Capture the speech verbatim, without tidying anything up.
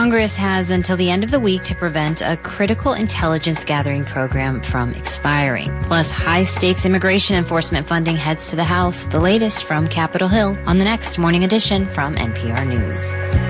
Congress has until the end of the week to prevent a critical intelligence gathering program from expiring. Plus, high-stakes immigration enforcement funding heads to the House. The latest from Capitol Hill on the next Morning Edition from N P R News.